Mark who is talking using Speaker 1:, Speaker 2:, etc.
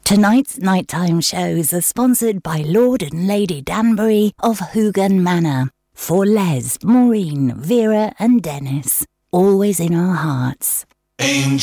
Speaker 1: Tonight's nighttime shows are sponsored by Lord and Lady Danbury of Hoogan Manor. For Les, Maureen, Vera and Dennis, always in our hearts. Angel.